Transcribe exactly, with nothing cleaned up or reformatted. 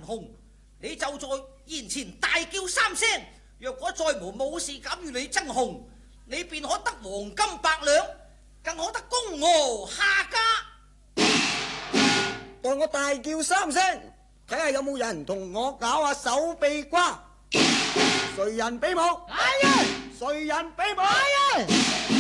雄，你就在宴前大叫三聲，若果再無武士敢與你爭雄，你便可得黃金百兩，更可得公娥下家。 待我大叫三聲，睇下有冇人同我搞下手臂瓜。誰人比武？ 來人！ 誰人比武？ 來人！